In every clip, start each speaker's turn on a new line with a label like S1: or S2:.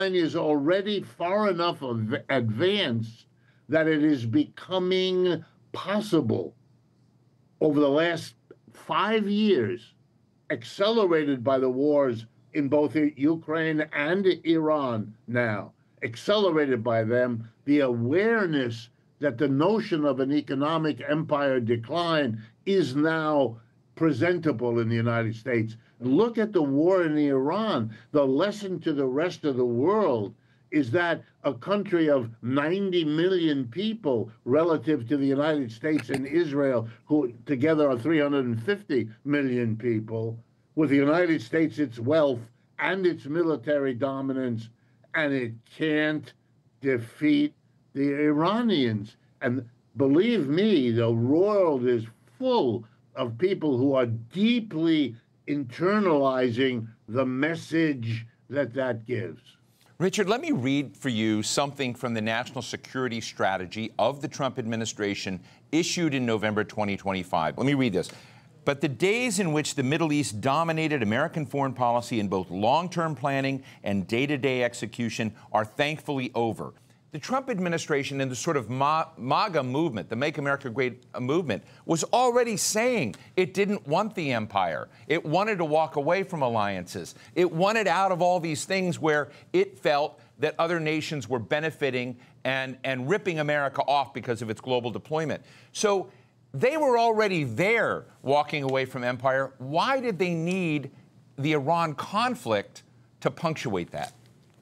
S1: is already far enough advanced that it is becoming possible over the last 5 years, accelerated by the wars in both Ukraine and Iran now, accelerated by them, the awareness that the notion of an economic empire decline is now presentable in the United States. Look at the war in Iran. The lesson to the rest of the world is that a country of 90 million people relative to the United States and Israel, who together are 350 million people, with the United States, its wealth and its military dominance, and it can't defeat the Iranians. And believe me, the world is full of people who are deeply internalizing the message that that gives.
S2: Richard, let me read for you something from the National Security Strategy of the Trump administration issued in November 2025. Let me read this. But the days in which the Middle East dominated American foreign policy in both long-term planning and day-to-day execution are thankfully over. The Trump administration and the sort of MAGA movement, the Make America Great movement, was already saying it didn't want the empire. It wanted to walk away from alliances. It wanted out of all these things where it felt that other nations were benefiting and ripping America off because of its global deployment. So they were already there walking away from empire. Why did they need the Iran conflict to punctuate that?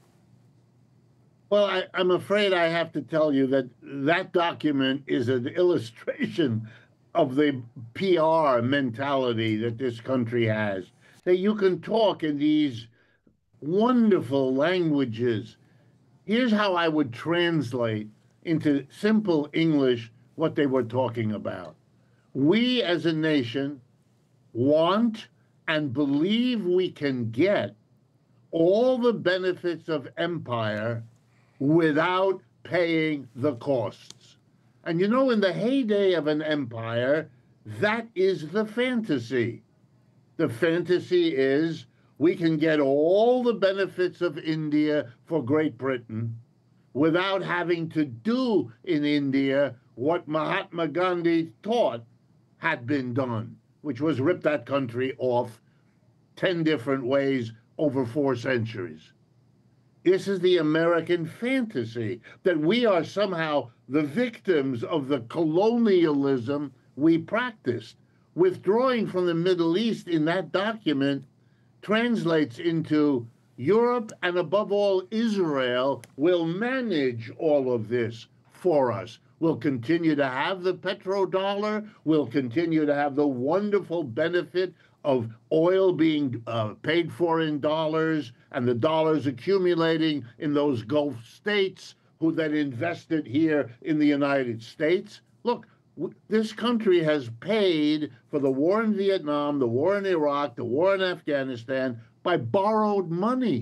S1: Well, I'm afraid I have to tell you that that document is an illustration of the PR mentality that this country has. That you can talk in these wonderful languages. Here's how I would translate into simple English what they were talking about. We as a nation want and believe we can get all the benefits of empire without paying the costs. And you know, in the heyday of an empire, that is the fantasy. The fantasy is we can get all the benefits of India for Great Britain without having to do in India what Mahatma Gandhi thought had been done, which was rip that country off 10 different ways over 4 centuries. This is the American fantasy, that we are somehow the victims of the colonialism we practiced. Withdrawing from the Middle East in that document translates into Europe and above all Israel will manage all of this for us. We'll continue to have the petrodollar. We'll continue to have the wonderful benefit of oil being paid for in dollars and the dollars accumulating in those Gulf states who then invested here in the United States. Look, this country has paid for the war in Vietnam, the war in Iraq, the war in Afghanistan by borrowed money.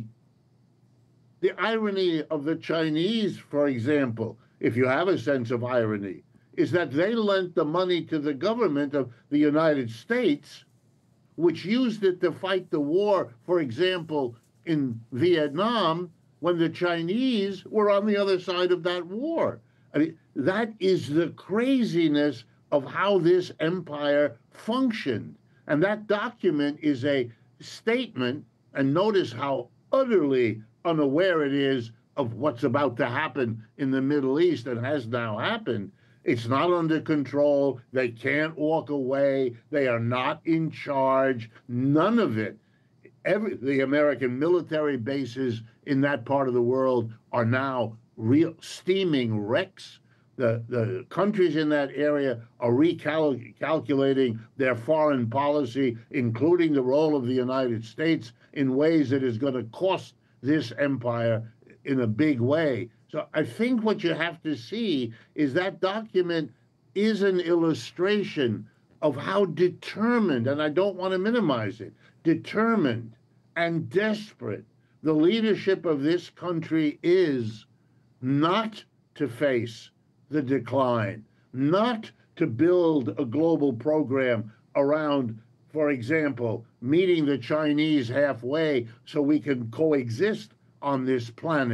S1: The irony of the Chinese, for example, if you have a sense of irony, is that they lent the money to the government of the United States, which used it to fight the war, for example, in Vietnam, when the Chinese were on the other side of that war. I mean, that is the craziness of how this empire functioned. And that document is a statement, and notice how utterly unaware it is of what's about to happen in the Middle East and has now happened. It's not under control. They can't walk away. They are not in charge. None of it. The American military bases in that part of the world are now real steaming wrecks. The countries in that area are recalculating their foreign policy, including the role of the United States, in ways that is going to cost this empire in a big way. So I think what you have to see is that document is an illustration of how determined, and I don't want to minimize it, determined and desperate the leadership of this country is not to face the decline, not to build a global program around, for example, meeting the Chinese halfway so we can coexist on this planet.